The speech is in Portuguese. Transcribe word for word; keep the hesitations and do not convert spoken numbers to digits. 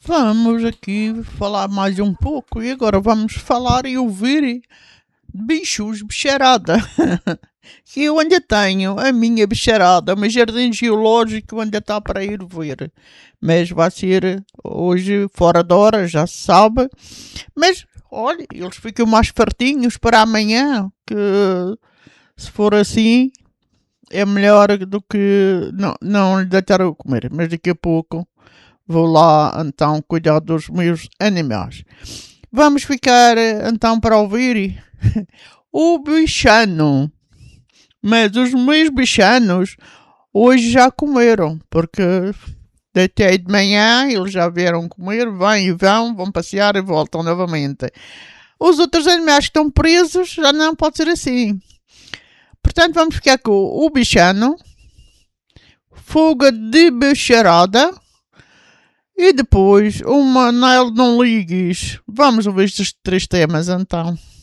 Vamos aqui falar mais um pouco e agora vamos falar e ouvir bichos, bicharada. Que eu ainda tenho a minha bicharada, o meu jardim geológico ainda está para ir ver. Mas vai ser hoje fora de hora, já se sabe. Mas, olha, eles ficam mais fartinhos para amanhã, que se for assim é melhor do que não, não lhe deitar a comer. Mas daqui a pouco vou lá então cuidar dos meus animais. Vamos ficar então para ouvir o bichano. Mas os meus bichanos hoje já comeram, porque deitei de manhã, eles já vieram comer, vêm e vão, vão passear e voltam novamente. Os outros animais que estão presos já não pode ser assim. Portanto, vamos ficar com o bichano, fuga de bicharada e depois uma Nile não ligues. Vamos ouvir estes três temas então.